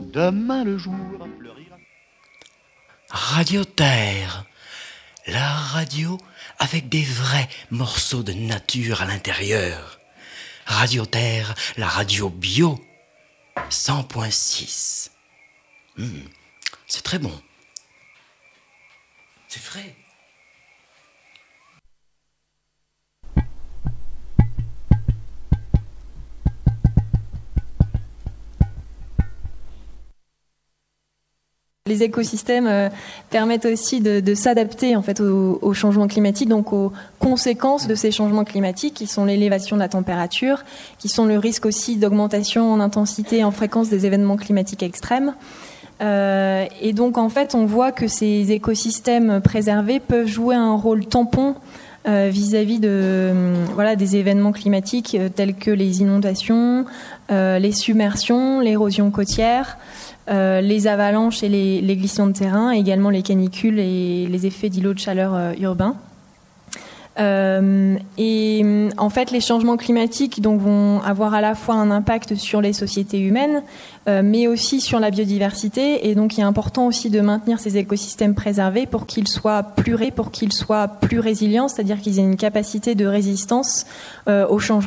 demain le jour fleurira. Radio Terre, la radio avec des vrais morceaux de nature à l'intérieur. Radio Terre, la radio bio, 100.6. C'est très bon. C'est frais. Les écosystèmes permettent aussi de s'adapter en fait au changement climatique, donc aux conséquences de ces changements climatiques qui sont l'élévation de la température, qui sont le risque aussi d'augmentation en intensité et en fréquence des événements climatiques extrêmes. Et donc en fait on voit que ces écosystèmes préservés peuvent jouer un rôle tampon vis-à-vis des événements climatiques tels que les inondations, les submersions, l'érosion côtière, les avalanches et les glissements de terrain, également les canicules et les effets d'îlots de chaleur urbains. Et en fait, les changements climatiques donc, vont avoir à la fois un impact sur les sociétés humaines, mais aussi sur la biodiversité. Et donc, il est important aussi de maintenir ces écosystèmes préservés pour qu'ils soient plus résilients, c'est-à-dire qu'ils aient une capacité de résistance aux changements